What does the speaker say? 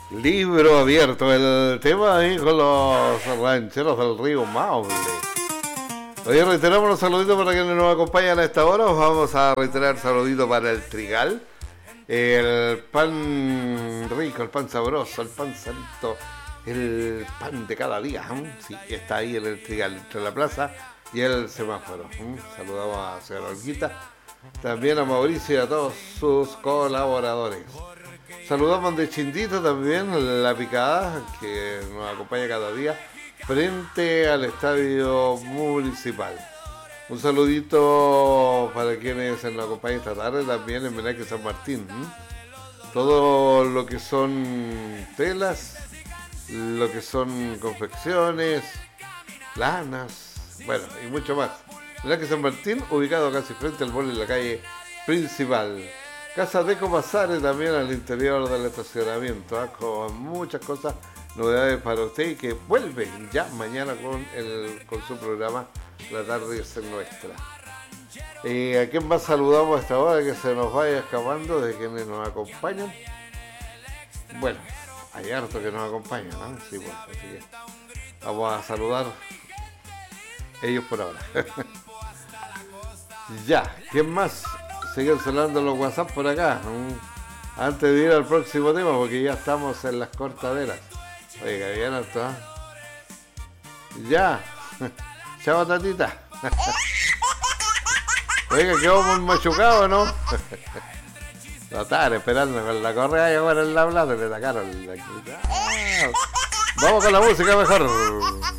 Libro abierto, el tema ahí con los rancheros del río Maule. Hoy reiteramos los saluditos para quienes nos acompañan a esta hora. Vamos a reiterar saludito para el trigal, el pan rico, el pan sabroso, el pan santo, el pan de cada día. Sí, está ahí en el trigal, entre la plaza y el semáforo. Saludamos a señora Olguita, también a Mauricio y a todos sus colaboradores. Saludamos de Chindito también, la picada, que nos acompaña cada día, frente al estadio municipal. Un saludito para quienes nos acompañan esta tarde, también en Menaque San Martín. Todo lo que son telas, lo que son confecciones, lanas, bueno, y mucho más. Menaque San Martín, ubicado casi frente al mall en la calle principal. Casa Deco Bazares también al interior del estacionamiento, con muchas cosas, novedades para usted y que vuelve ya mañana con su programa La Tarde es Nuestra. ¿A quién más saludamos a esta hora que se nos vaya escapando de quienes nos acompañan? Bueno, hay harto que nos acompañan, ¿no? Sí, bueno, así que vamos a saludar ellos por ahora. Ya, ¿quién más? Siguen sonando los WhatsApp por acá. Antes de ir al próximo tema, porque ya estamos en las cortaderas. Oiga, bien harto, ¿eh? Ya. Chao, tatita. Oiga, quedó muy machucado, ¿no? Lo estaban esperando con la correa y ahora en la plaza le sacaron. Vamos con la música mejor.